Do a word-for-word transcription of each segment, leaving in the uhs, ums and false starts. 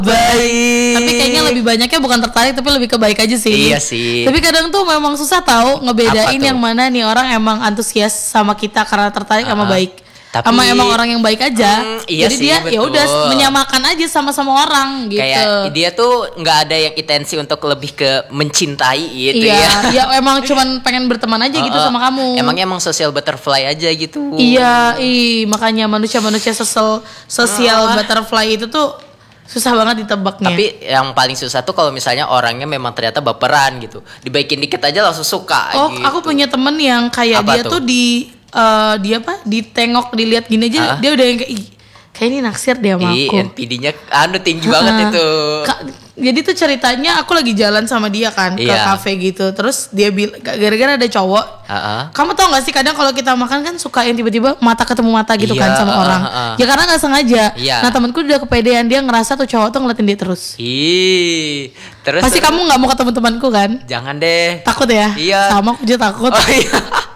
baik. Tapi kayaknya lebih banyaknya bukan tertarik tapi lebih ke baik aja sih. Iya sih. Tapi kadang tuh memang susah tahu ngebedain yang mana nih orang emang antusias sama kita karena tertarik uh-huh. sama baik. Tapi, sama emang orang yang baik aja, mm, iya jadi sih, dia ya udah menyamakan aja sama-sama orang gitu. Kayak dia tuh nggak ada yang intensi untuk lebih ke mencintai gitu iya, ya. Iya, emang cuman pengen berteman aja gitu uh, uh, sama kamu. Emangnya emang social butterfly aja gitu. Iya, ih makanya manusia-manusia sosial sosial uh. butterfly itu tuh susah banget ditebaknya. Tapi yang paling susah tuh kalau misalnya orangnya memang ternyata baperan gitu, dibaikin dikit aja langsung suka. Oh, gitu. aku punya temen yang kayak apa dia tuh, tuh di Uh, dia apa ditengok dilihat gini aja, uh? dia udah yang kayak ih, kayak ini naksir dia sama aku. N P D-nya anu tinggi banget itu. Ka- jadi tuh ceritanya aku lagi jalan sama dia kan ke yeah. kafe gitu, terus dia bilang gara-gara ada cowok. Uh-uh. Kamu tau gak sih kadang kalau kita makan kan suka yang tiba-tiba mata ketemu mata gitu yeah, kan sama uh, orang. Uh-uh. Ya karena nggak sengaja. Yeah. Nah temanku udah kepedean dia ngerasa tuh cowok tuh ngeliatin dia terus. Ih, terus. Pasti terus. Kamu nggak mau ketemu temanku kan? Jangan deh. Takut ya? Iya. Sama aku juga takut. Oh, iya.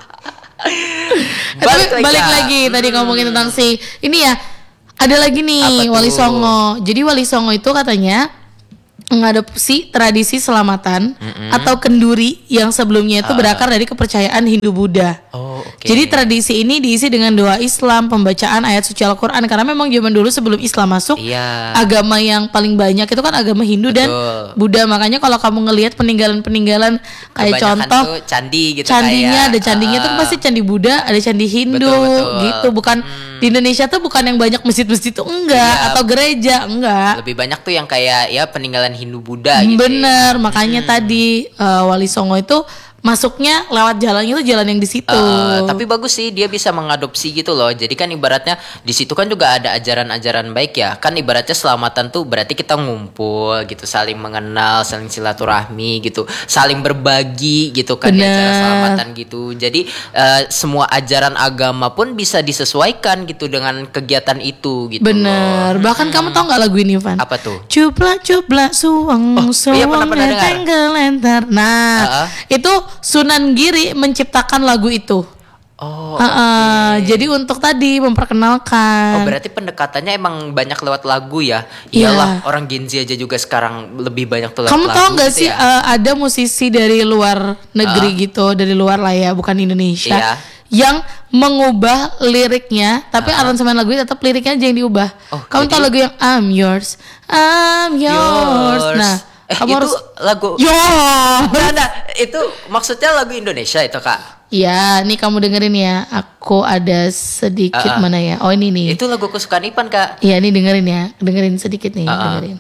balik, Tapi balik lagi hmm. tadi ngomongin tentang si ini ya, ada lagi nih Wali Songo. Jadi Wali Songo itu katanya mengadopsi tradisi selamatan mm-hmm. atau kenduri yang sebelumnya itu uh. berakar dari kepercayaan Hindu Buddha. Oh, okay. Jadi tradisi ini diisi dengan doa Islam, pembacaan ayat suci Al-Quran, karena memang zaman dulu sebelum Islam masuk, yeah. agama yang paling banyak itu kan agama Hindu Betul. dan Buddha. Makanya kalau kamu ngelihat peninggalan-peninggalan kayak kebanyakan contoh tuh candi gitu, candinya kayak, ada candinya uh, tuh pasti candi Buddha, ada candi Hindu betul, betul. gitu. Bukan hmm. di Indonesia tuh bukan yang banyak masjid-masjid tuh enggak yeah. atau gereja enggak. Lebih banyak tuh yang kayak ya peninggalan Hindu Buddha gitu. Bener, ya. makanya hmm. tadi uh, Wali Songo itu masuknya lewat jalannya itu jalan yang di situ. Uh, tapi bagus sih dia bisa mengadopsi gitu loh. Jadi kan ibaratnya di situ kan juga ada ajaran-ajaran baik ya. Kan ibaratnya selamatan tuh berarti kita ngumpul gitu, saling mengenal, saling silaturahmi gitu, saling berbagi gitu kan di acara selamatan gitu. Jadi uh, semua ajaran agama pun bisa disesuaikan gitu dengan kegiatan itu gitu. Bener. Loh. Bahkan hmm. kamu tau nggak lagu ini, Van? Apa tuh? Cupla cupla suang oh, suang iya, pernah, pernah dengar. Nah, uh-uh. itu Sunan Giri menciptakan lagu itu. Oh, uh-uh. okay. Jadi untuk tadi memperkenalkan. Oh, berarti pendekatannya emang banyak lewat lagu ya? Iyalah, yeah. orang Gen Z aja juga sekarang lebih banyak tuh lewat Kamu lagu. Kamu tahu nggak gitu sih ya? uh, ada musisi dari luar negeri uh. gitu, dari luar lah ya, bukan Indonesia, yeah. yang mengubah liriknya, tapi uh. aransemen lagu tetap liriknya aja yang diubah. Oh, Kamu jadi... tahu lagu yang I'm yours, I'm yours. yours. Nah. Eh, Kamu itu harus... lagu Yo. Nah, nah, itu maksudnya lagu Indonesia itu, Kak? Iya, nih kamu dengerin ya. Aku ada sedikit uh-uh. mana ya? Oh, ini nih. Itu lagu kesukaan Ipan, Kak. Iya, nih dengerin ya. Dengerin sedikit nih, uh-uh. dengerin.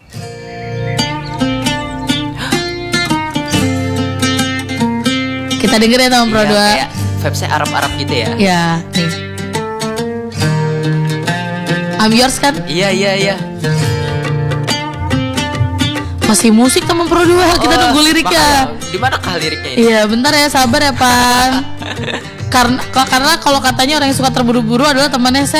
Kita dengerin sama Pro dua. Iya, vibes-nya Arab-Arab gitu ya. Iya, nih. I'm yours kan? Iya, iya, iya. Masih musik teman Pro dua, kita oh, nunggu liriknya. Di mana kah liriknya ini? Iya, bentar ya, sabar ya, Pan. karena karena kalau katanya orang yang suka terburu-buru adalah temannya saya.